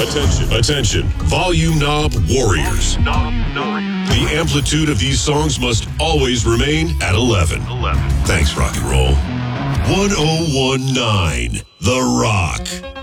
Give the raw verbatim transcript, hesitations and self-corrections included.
Attention, attention, volume knob warriors. The amplitude of these songs must always remain at eleven. Thanks, rock and roll. ten nineteen, The Rock.